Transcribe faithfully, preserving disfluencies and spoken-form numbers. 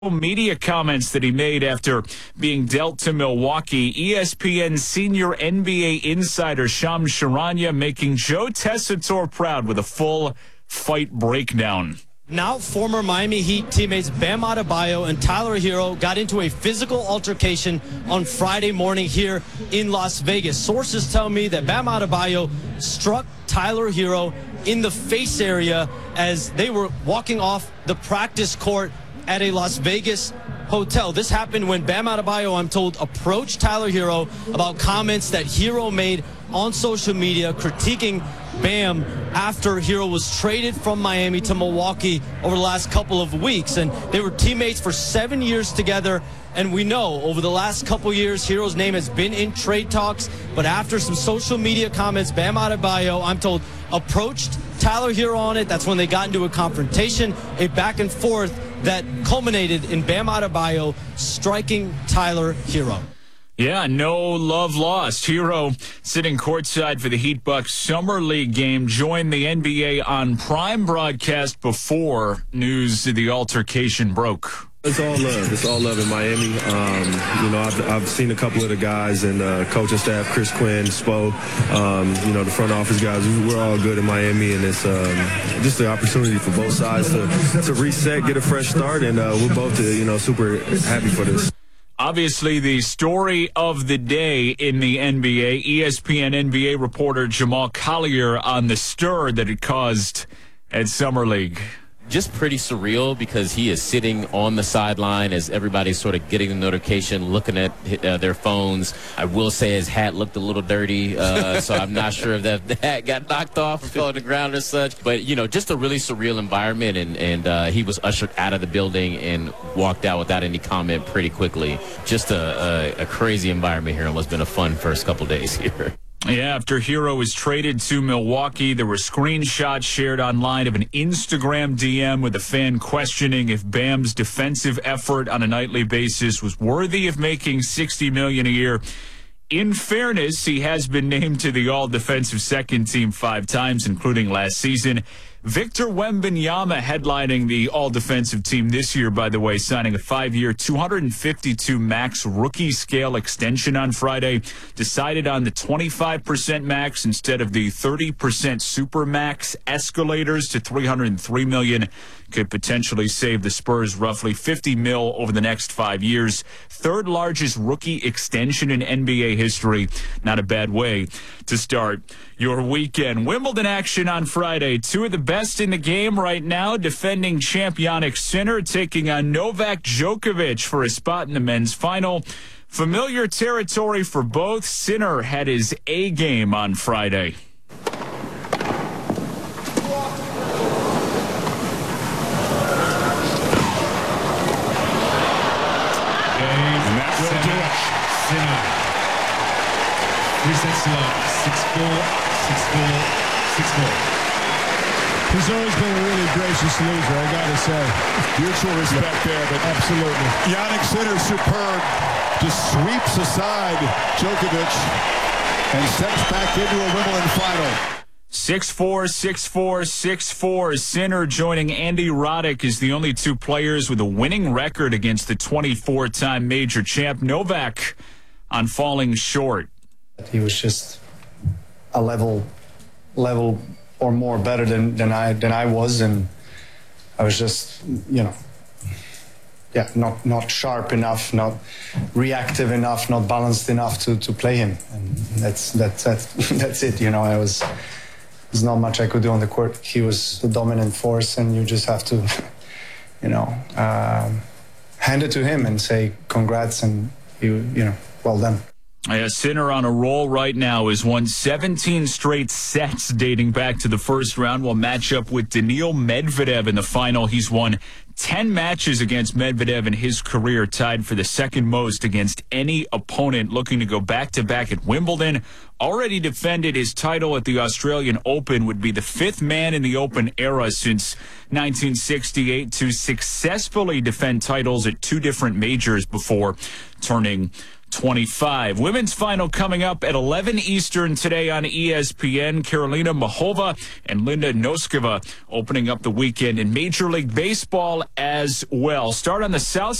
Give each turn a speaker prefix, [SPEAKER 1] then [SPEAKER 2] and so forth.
[SPEAKER 1] Media comments that he made after being dealt to Milwaukee. E S P N senior N B A insider Shams Charania making Joe Tessitore proud with a full fight breakdown.
[SPEAKER 2] Now former Miami Heat teammates Bam Adebayo and Tyler Herro got into a physical altercation on Friday morning here in Las Vegas. Sources tell me that Bam Adebayo struck Tyler Herro in the face area as they were walking off the practice court at a Las Vegas hotel. This happened when Bam Adebayo, I'm told, approached Tyler Herro about comments that Herro made on social media critiquing Bam after Herro was traded from Miami to Milwaukee over the last couple of weeks. And they were teammates for seven years together. And we know over the last couple years, Herro's name has been in trade talks. But after some social media comments, Bam Adebayo, I'm told, approached Tyler Herro on it. That's when they got into a confrontation, a back and forth that culminated in Bam Adebayo striking Tyler Herro.
[SPEAKER 1] Yeah, no love lost. Herro, sitting courtside for the Heat Bucks Summer League game, joined the N B A on Prime broadcast before news of the altercation broke.
[SPEAKER 3] It's all love. It's all love in Miami. Um, you know, I've, I've seen a couple of the guys and uh, coaching staff, Chris Quinn, Spo, um, you know, the front office guys. We're all good in Miami, and it's um, just the opportunity for both sides to, to reset, get a fresh start, and uh, we're both, uh, you know, super happy for this.
[SPEAKER 1] Obviously, the story of the day in the N B A, E S P N N B A reporter Jamal Collier on the stir that it caused at Summer League.
[SPEAKER 4] Just pretty surreal because he is sitting on the sideline as everybody's sort of getting the notification, looking at uh, their phones. I will say his hat looked a little dirty, uh, so I'm not sure if that the hat got knocked off or fell on the ground or such. But, you know, just a really surreal environment, and, and uh, he was ushered out of the building and walked out without any comment pretty quickly. Just a, a, a crazy environment here, and what's been a fun first couple days here.
[SPEAKER 1] Yeah, after Herro was traded to Milwaukee, there were screenshots shared online of an Instagram D M with a fan questioning if Bam's defensive effort on a nightly basis was worthy of making sixty million dollars a year. In fairness, he has been named to the all-defensive second team five times, including last season. Victor Wembanyama headlining the all-defensive team this year, by the way, signing a five-year, two hundred fifty-two max rookie scale extension on Friday. Decided on the twenty-five percent max instead of the thirty percent super max escalators to three hundred three million dollars. Could potentially save the Spurs roughly fifty mil over the next five years. Third largest rookie extension in N B A history. Not a bad way to start your weekend. Wimbledon action on Friday. Two of the best in the game right now. Defending champ Jannik Sinner taking on Novak Djokovic for a spot in the men's final. Familiar territory for both. Sinner had his A game on Friday.
[SPEAKER 5] Three sets to love. six four, six four, six four.
[SPEAKER 6] He's always been a really gracious loser, I gotta say.
[SPEAKER 5] Mutual respect yeah. there, but
[SPEAKER 6] absolutely.
[SPEAKER 5] Jannik Sinner superb. Just sweeps aside Djokovic and steps back into a Wimbledon final.
[SPEAKER 1] six four, six four, six four. Sinner joining Andy Roddick as the only two players with a winning record against the twenty-four-time major champ. Novak on falling short.
[SPEAKER 7] He was just a level, level or more better than, than I than I was, and I was just, you know, yeah, not not sharp enough, not reactive enough, not balanced enough to, to play him, and that's that's that's that's it. You know, I was there's not much I could do on the court. He was the dominant force, and you just have to, you know, um, hand it to him and say congrats, and you you know, well done.
[SPEAKER 1] Yeah, Sinner on a roll right now has won seventeen straight sets dating back to the first round. Will match up with Daniil Medvedev in the final. He's won ten matches against Medvedev in his career, tied for the second most against any opponent, looking to go back-to-back at Wimbledon. Already defended his title at the Australian Open, would be the fifth man in the Open era since nineteen sixty-eight to successfully defend titles at two different majors before turning twenty-five. Women's final coming up at eleven Eastern today on E S P N. Karolina Muchova and Linda Noskova opening up the weekend in Major League Baseball as well. Start on the south